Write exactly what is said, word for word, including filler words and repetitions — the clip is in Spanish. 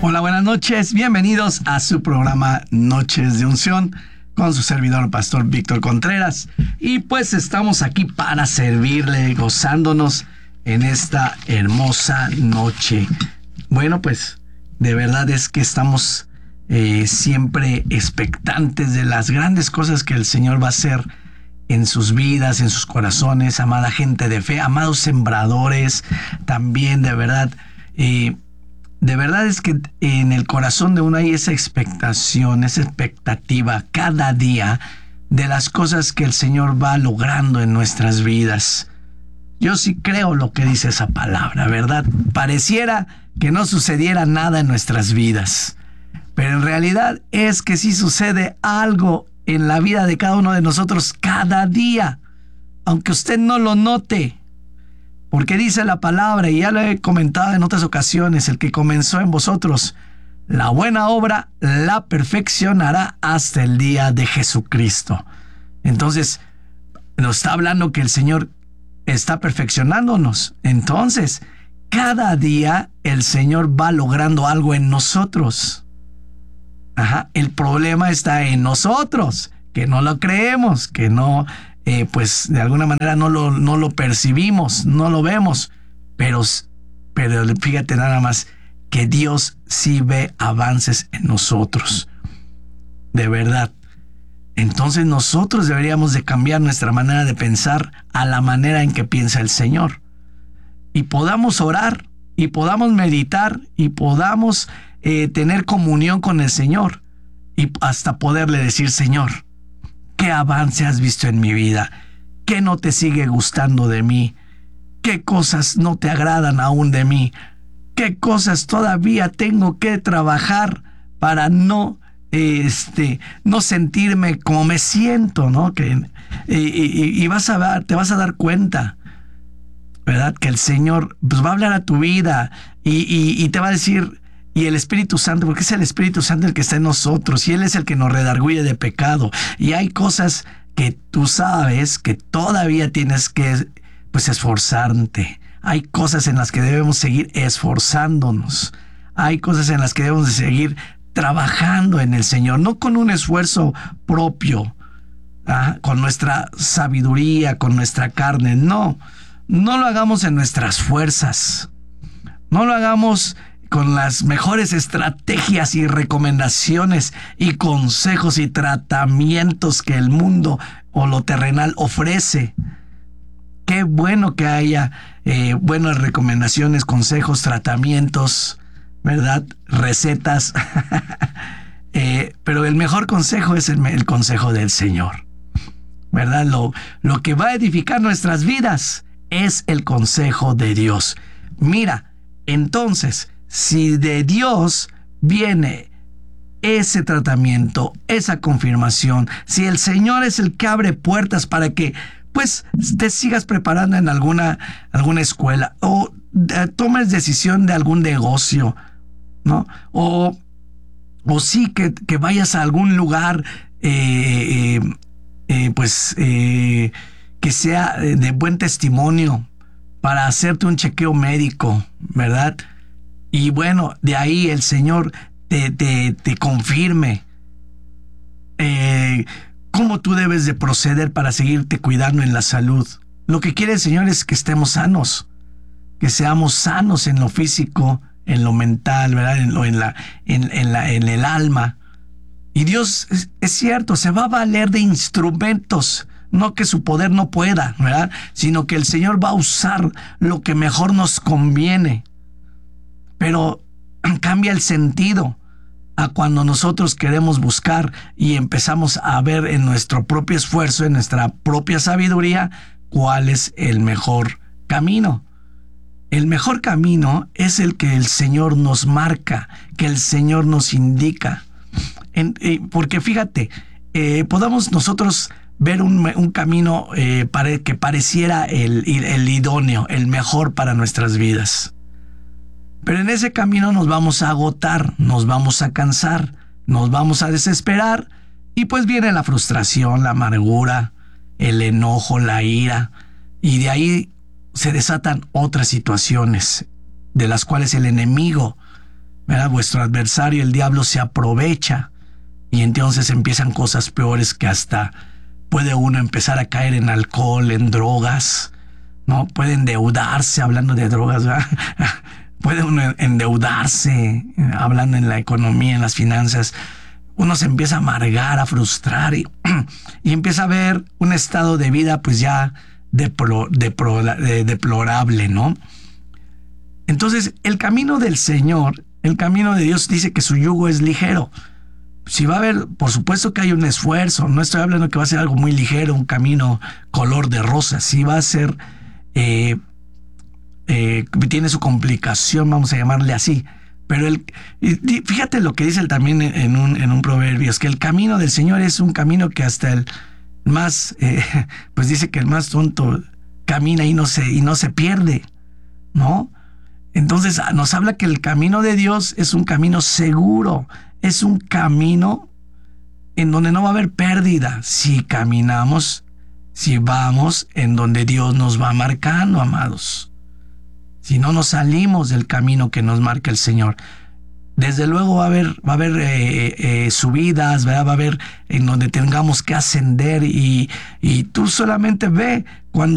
Hola, buenas noches. Bienvenidos a su programa Noches de Unción con su servidor, Pastor Víctor Contreras. Y pues estamos aquí para servirle, gozándonos en esta hermosa noche. Bueno, pues de verdad es que estamos eh, siempre expectantes de las grandes cosas que el Señor va a hacer en sus vidas, en sus corazones, amada gente de fe, amados sembradores, también de verdad, eh, de verdad es que en el corazón de uno hay esa expectación, esa expectativa cada día de las cosas que el Señor va logrando en nuestras vidas. Yo sí creo lo que dice esa palabra, ¿verdad? Pareciera que no sucediera nada en nuestras vidas, pero en realidad es que sí sucede algo en la vida de cada uno de nosotros cada día, aunque usted no lo note, porque dice la palabra, y ya lo he comentado en otras ocasiones, el que comenzó en vosotros la buena obra la perfeccionará hasta el día de Jesucristo. Entonces nos está hablando que el Señor está perfeccionándonos. Entonces cada día el Señor va logrando algo en nosotros. Ajá, el problema está en nosotros, que no lo creemos, que no, eh, pues de alguna manera no lo, no lo percibimos, no lo vemos, pero, pero fíjate nada más que Dios sí ve avances en nosotros, de verdad. Entonces nosotros deberíamos de cambiar nuestra manera de pensar a la manera en que piensa el Señor, y podamos orar, y podamos meditar, y podamos Eh, tener comunión con el Señor y hasta poderle decir: Señor, ¿qué avance has visto en mi vida? ¿Qué no te sigue gustando de mí? ¿Qué cosas no te agradan aún de mí? ¿Qué cosas todavía tengo que trabajar para no, eh, este, no sentirme como me siento, ¿no? Que, y, y, y vas a ver, te vas a dar cuenta, ¿verdad? Que el Señor pues, va a hablar a tu vida y, y, y te va a decir. Y el Espíritu Santo, porque es el Espíritu Santo el que está en nosotros, y Él es el que nos redarguye de pecado. Y hay cosas que tú sabes que todavía tienes que, pues, esforzarte. Hay cosas en las que debemos seguir esforzándonos. Hay cosas en las que debemos de seguir trabajando en el Señor, no con un esfuerzo propio, ¿ah? Con nuestra sabiduría, con nuestra carne. No, no lo hagamos en nuestras fuerzas. No lo hagamos con las mejores estrategias y recomendaciones y consejos y tratamientos que el mundo o lo terrenal ofrece. Qué bueno que haya eh, buenas recomendaciones, consejos, tratamientos, ¿verdad? Recetas. eh, pero el mejor consejo es el, el consejo del Señor, ¿verdad? Lo, lo que va a edificar nuestras vidas es el consejo de Dios. Mira, entonces, si de Dios viene ese tratamiento, esa confirmación, si el Señor es el que abre puertas para que pues te sigas preparando en alguna, alguna escuela o eh, tomes decisión de algún negocio, ¿no? O, o sí que, que vayas a algún lugar eh, eh, eh, pues eh, que sea de buen testimonio para hacerte un chequeo médico, ¿verdad? Y bueno, de ahí el Señor te, te, te confirme eh, cómo tú debes de proceder para seguirte cuidando en la salud. Lo que quiere el Señor es que estemos sanos, que seamos sanos en lo físico, en lo mental, ¿verdad? En, lo, en, la, en, en, la, en el alma. Y Dios, es, es cierto, se va a valer de instrumentos, no que su poder no pueda, ¿verdad? Sino que el Señor va a usar lo que mejor nos conviene. Pero cambia el sentido a cuando nosotros queremos buscar y empezamos a ver en nuestro propio esfuerzo, en nuestra propia sabiduría, cuál es el mejor camino. El mejor camino es el que el Señor nos marca, que el Señor nos indica. En, eh, porque fíjate, eh, podamos nosotros ver un, un camino eh, para, que pareciera el, el idóneo, el mejor para nuestras vidas. Pero en ese camino nos vamos a agotar, nos vamos a cansar, nos vamos a desesperar y pues viene la frustración, la amargura, el enojo, la ira, y de ahí se desatan otras situaciones de las cuales el enemigo ¿verdad? Vuestro adversario, el diablo, se aprovecha y entonces empiezan cosas peores, que hasta puede uno empezar a caer en alcohol, en drogas, ¿no? Puede endeudarse, hablando de drogas, ¿verdad? Puede uno endeudarse, hablando en la economía, en las finanzas. Uno se empieza a amargar, a frustrar y, y empieza a ver un estado de vida pues ya deplo, deplo, de, deplorable, ¿no? Entonces, el camino del Señor, el camino de Dios, dice que su yugo es ligero. Si va a haber, por supuesto que hay un esfuerzo, no estoy hablando que va a ser algo muy ligero, un camino color de rosa, sí va a ser, eh, eh, tiene su complicación, vamos a llamarle así. Pero el, fíjate lo que dice él también en un, en un proverbio, es que el camino del Señor es un camino que hasta el más, eh, pues dice que el más tonto camina y no se, y no se pierde, ¿no? Entonces nos habla que el camino de Dios es un camino seguro, es un camino en donde no va a haber pérdida si caminamos, si vamos en donde Dios nos va marcando, amados. Si no nos salimos del camino que nos marca el Señor. Desde luego va a haber, va a haber eh, eh, subidas, ¿verdad? Va a haber en donde tengamos que ascender y, y tú solamente ve cuando